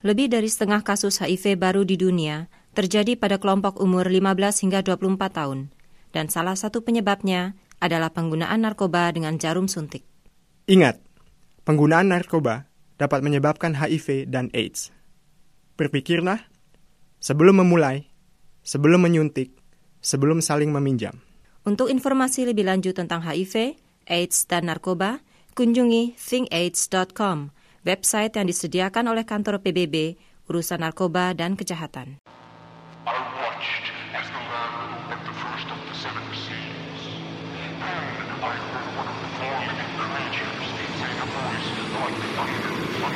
Lebih dari setengah kasus HIV baru di dunia terjadi pada kelompok umur 15 hingga 24 tahun, dan salah satu penyebabnya adalah penggunaan narkoba dengan jarum suntik. Ingat, penggunaan narkoba dapat menyebabkan HIV dan AIDS. Berpikirlah sebelum memulai, sebelum menyuntik, sebelum saling meminjam. Untuk informasi lebih lanjut tentang HIV, AIDS, dan narkoba, kunjungi thinkaids.com, website yang disediakan oleh kantor PBB, urusan narkoba dan kejahatan. I watched as the land opened the first of the seven seas. Then I heard one of the four living creatures say a voice like thunder.